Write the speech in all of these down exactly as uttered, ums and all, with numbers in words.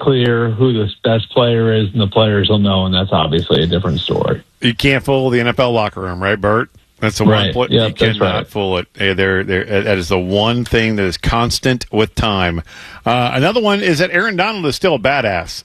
clear who the best player is, and the players will know, and that's obviously a different story. You can't fool the N F L locker room, right, Bert? That's the right. one. Pl- yep, you cannot right. fool it. Hey, they're, they're, that is the one thing that is constant with time. Uh, another one is that Aaron Donald is still a badass.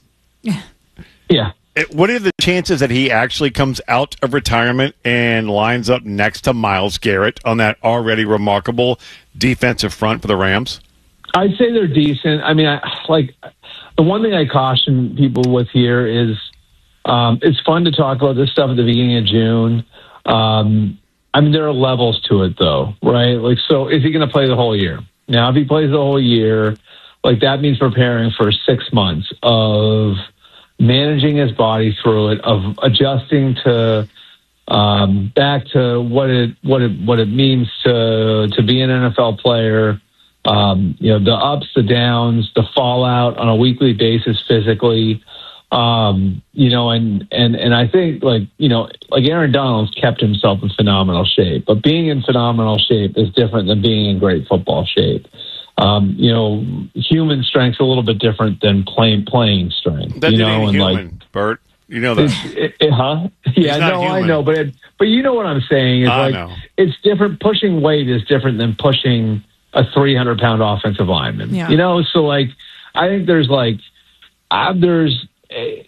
Yeah. It, what are the chances that he actually comes out of retirement and lines up next to Myles Garrett on that already remarkable defensive front for the Rams? I'd say they're decent. I mean, I, like the one thing I caution people with here is um, it's fun to talk about this stuff at the beginning of June. Um, I mean, there are levels to it, though, right? Like, so is he going to play the whole year? Now, if he plays the whole year, like that means preparing for six months of managing his body through it, of adjusting to um, back to what it what it what it means to to be an N F L player. Um, you know, the ups, the downs, the fallout on a weekly basis physically. Um, you know, and, and, and I think like, you know, like Aaron Donald's kept himself in phenomenal shape, but being in phenomenal shape is different than being in great football shape. Um, you know, human strength's a little bit different than playing, playing strength. That you know, ain't and human, like, Bert. You know that. It, it, huh? Yeah, no, I know, but, it, but you know what I'm saying is I like, know. It's different. Pushing weight is different than pushing a three hundred pound offensive lineman, yeah. you know? So like, I think there's like, uh, there's, a,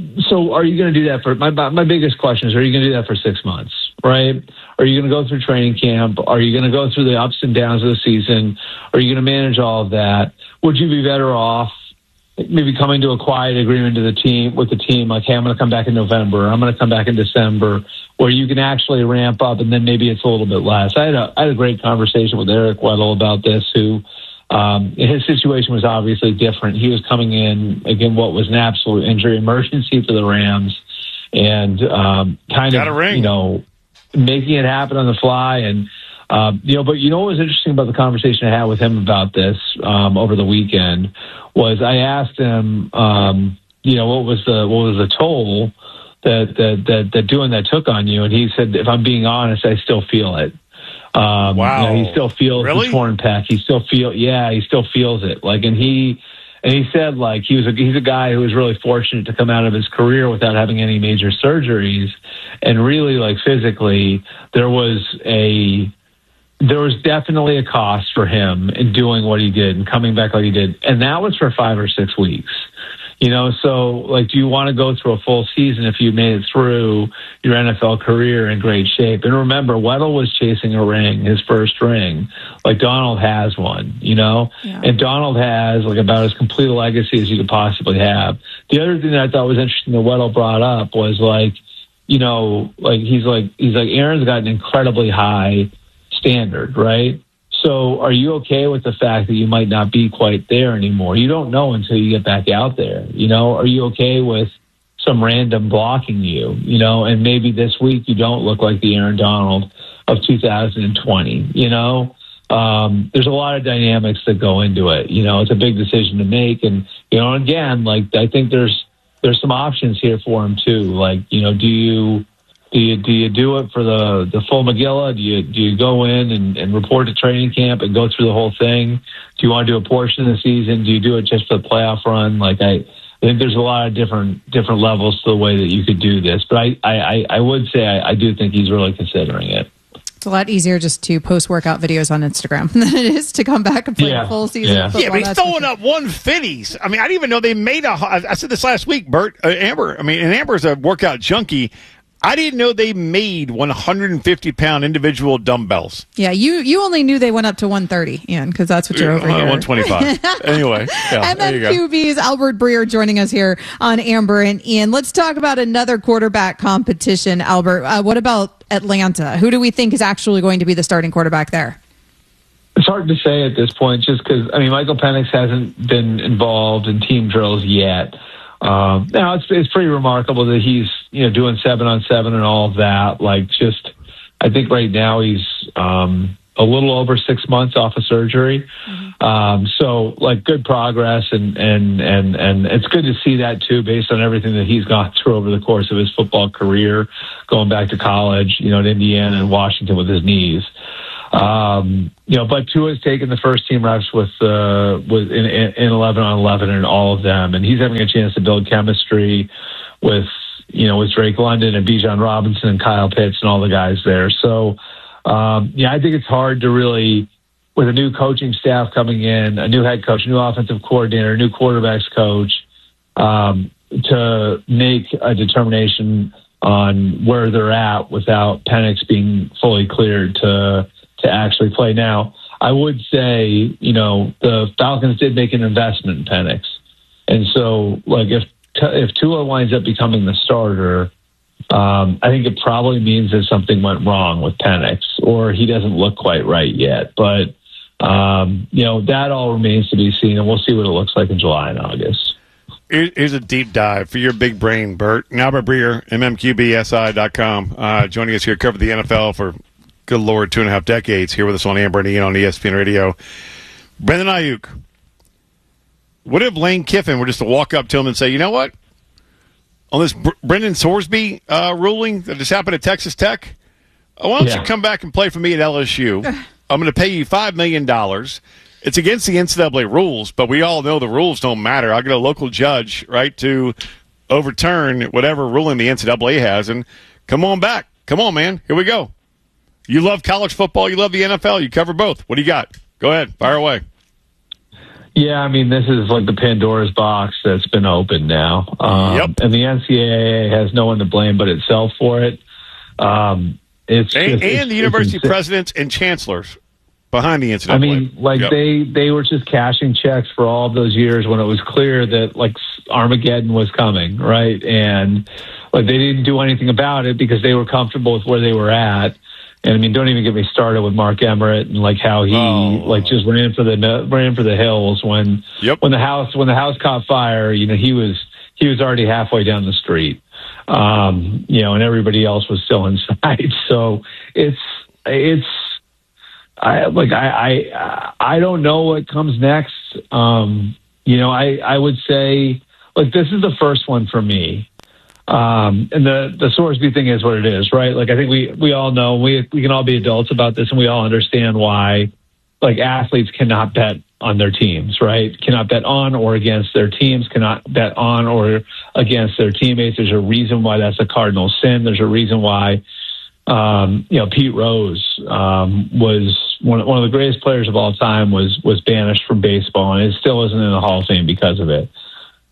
so are you going to do that for, my my biggest question is, are you going to do that for six months, right? Are you going to go through training camp? Are you going to go through the ups and downs of the season? Are you going to manage all of that? Would you be better off maybe coming to a quiet agreement to the team with the team, like, hey, I'm going to come back in November, I'm going to come back in December, where you can actually ramp up, and then maybe it's a little bit less. I had a, I had a great conversation with Eric Weddle about this, who um, his situation was obviously different. He was coming in, again, what was an absolute injury emergency for the Rams, and um, kind Got of, a ring. you know, making it happen on the fly. And, um, you know, but you know what was interesting about the conversation I had with him about this um, over the weekend was I asked him, um, you know, what was the what was the toll that, that that that doing that took on you? And he said, if I'm being honest, I still feel it. Um, Wow. you know, he still feels Really? the torn pec. He still feel, yeah, he still feels it. Like, and he and he said, like, he was a, he's a guy who was really fortunate to come out of his career without having any major surgeries, and really, like, physically, there was a there was definitely a cost for him in doing what he did and coming back like he did. And that was for five or six weeks. You know, so, like, do you want to go through a full season if you made it through your N F L career in great shape? And remember, Weddle was chasing a ring, his first ring. Like, Donald has one, you know? Yeah. And Donald has, like, about as complete a legacy as you could possibly have. The other thing that I thought was interesting that Weddle brought up was, like, you know, like, he's like, he's like, Aaron's got an incredibly high standard, right? So are you okay with the fact that you might not be quite there anymore? You don't know until you get back out there. You know, are you okay with some random blocking you, you know, and maybe this week you don't look like the Aaron Donald of two thousand twenty, you know? Um, there's a lot of dynamics that go into it. You know, it's a big decision to make. And, you know, again, like, I think there's, there's some options here for him too. Like, you know, do you, Do you do you do it for the, the full McGilla? Do you do you go in and, and report to training camp and go through the whole thing? Do you want to do a portion of the season? Do you do it just for the playoff run? Like, I, I think there's a lot of different different levels to the way that you could do this. But I, I, I would say I, I do think he's really considering it. It's a lot easier just to post workout videos on Instagram than it is to come back and play Yeah. a full season Yeah. of football. Yeah, but he's That's for throwing sure. up one fifties. I mean, I didn't even know they made a. I said this last week, Bert, uh, Amber. I mean, and Amber's a workout junkie. I didn't know they made one hundred fifty pound individual dumbbells. Yeah, you you only knew they went up to one thirty, Ian, because that's what you're over here. one twenty-five. Anyway, yeah, there you go. M M Q B's Albert Breer joining us here on Amber and Ian. Let's talk about another quarterback competition, Albert. Uh, what about Atlanta? Who do we think is actually going to be the starting quarterback there? It's hard to say at this point, just because, I mean, Michael Penix hasn't been involved in team drills yet. Um, now it's it's pretty remarkable that he's, you know, doing seven on seven and all of that. Like, just, I think right now he's um, a little over six months off of surgery. Mm-hmm. Um, so, like, good progress, and, and and and it's good to see that too, based on everything that he's gone through over the course of his football career, going back to college, you know, at Indiana and Washington with his knees. Um, you know, but Tua's taken the first team reps with uh, with in, in eleven on eleven and all of them, and he's having a chance to build chemistry with you know with Drake London and Bijan Robinson and Kyle Pitts and all the guys there. So um, yeah, I think it's hard to really, with a new coaching staff coming in, a new head coach, a new offensive coordinator, a new quarterbacks coach, um, to make a determination on where they're at without Penix being fully cleared to to actually play. Now, I would say, you know, the Falcons did make an investment in Penix. And so, like, if if Tua winds up becoming the starter, um, I think it probably means that something went wrong with Penix, or he doesn't look quite right yet. But, um, you know, that all remains to be seen, and we'll see what it looks like in July and August. Here's a deep dive for your big brain, Bert. Albert Breer, M M Q B S I dot com, uh, joining us here, covered the N F L for, good Lord, two and a half decades, here with us on Amber and Ian on E S P N Radio. Brandon Ayuk. What if Lane Kiffin were just to walk up to him and say, you know what? On this Br- Brendan Sorsby uh, ruling that just happened at Texas Tech, why don't yeah. you come back and play for me at L S U? I'm going to pay you five million dollars. It's against the N C double A rules, but we all know the rules don't matter. I'll get a local judge, right, to overturn whatever ruling the N C double A has, and come on back. Come on, man. Here we go. You love college football. You love the N F L. You cover both. What do you got? Go ahead. Fire away. Yeah, I mean, this is like the Pandora's box that's been opened now. Um, yep. And the N C double A has no one to blame but itself for it. Um, it's and, just, and it's, the university it's presidents and chancellors behind the N C double A. I mean, like yep. they, they were just cashing checks for all of those years when it was clear that like Armageddon was coming, right? And like they didn't do anything about it because they were comfortable with where they were at. And I mean, don't even get me started with Mark Emmert and like how he oh. like just ran for the ran for the hills when yep. when the house when the house caught fire. You know, he was he was already halfway down the street. Um, you know, and everybody else was still inside. So it's it's. I like I, I I don't know what comes next. Um, you know, I, I would say like this is the first one for me. Um, and the the Sorsby thing is what it is, right? Like I think we, we all know we we can all be adults about this, and we all understand why like athletes cannot bet on their teams, right? Cannot bet on or against their teams, cannot bet on or against their teammates. There's a reason why that's a cardinal sin. There's a reason why um, you know, Pete Rose um, was one, one of the greatest players of all time, was was banished from baseball, and it still isn't in the Hall of Fame because of it.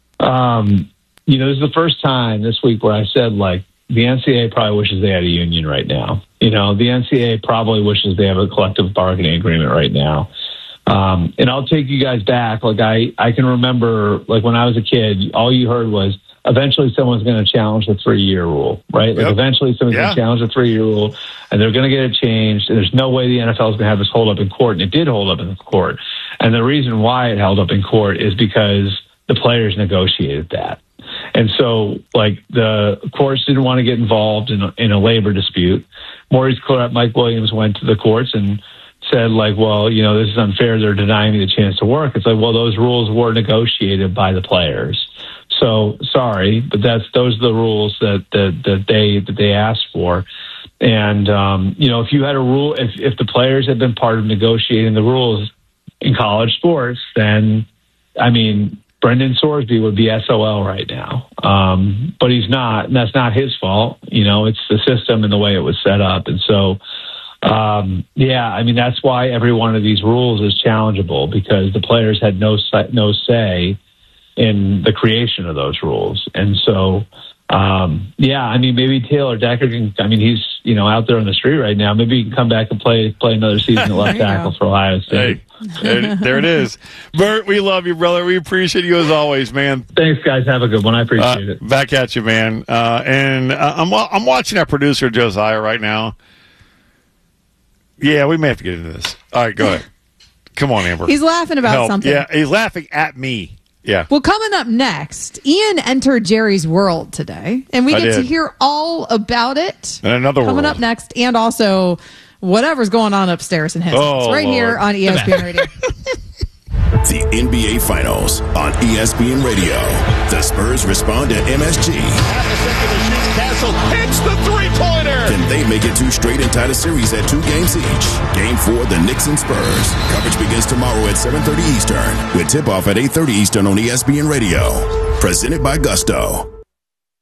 Um, you know, this is the first time this week where I said, like, the N C double A probably wishes they had a union right now. You know, the N C double A probably wishes they have a collective bargaining agreement right now. Um, and I'll take you guys back. Like, I, I can remember, like, when I was a kid, all you heard was, eventually someone's going to challenge the three-year rule, right? Like, yep. eventually someone's yeah. going to challenge the three-year rule, and they're going to get it changed, and there's no way the N F L is going to have this hold up in court, and it did hold up in court. And the reason why it held up in court is because the players negotiated that. And so, like, the courts didn't want to get involved in a, in a labor dispute. Maurice Clarett, Mike Williams went to the courts and said, like, well, you know, this is unfair. They're denying me the chance to work. It's like, well, those rules were negotiated by the players. So sorry, but that's those are the rules that that, that they that they asked for. And um, you know, if you had a rule, if if the players had been part of negotiating the rules in college sports, then I mean, Brendan Sorsby would be S O L right now. Um, but he's not, and that's not his fault. You know, it's the system and the way it was set up. And so, um, yeah, I mean, that's why every one of these rules is challengeable, because the players had no no say in the creation of those rules. And so, um, yeah, I mean, maybe Taylor Decker can, I mean, he's, you know, out there on the street right now. Maybe he can come back and play play another season at left tackle for Ohio State. Hey, there, there it is. Bert, we love you, brother. We appreciate you as always, man. Thanks, guys. Have a good one. I appreciate uh, it. Back at you, man. Uh, and uh, I'm I'm watching our producer, Josiah, right now. Yeah, we may have to get into this. All right, go ahead. Come on, Amber. He's laughing about Help. something. Yeah, he's laughing at me. Yeah. Well, coming up next, Ian entered Jerry's world today, and we I get did. to hear all about it. And another coming world. up next, and also whatever's going on upstairs in his Oh, house, right Lord. here on E S P N Radio. The N B A Finals on E S P N Radio. The Spurs respond to M S G. Half a second to shoot. Castle hits the three-point winner. Can they make it two straight and tie the series at two games each? Game four, the Knicks and Spurs. Coverage begins tomorrow at seven thirty Eastern with tip-off at eight thirty Eastern on E S P N Radio. Presented by Gusto.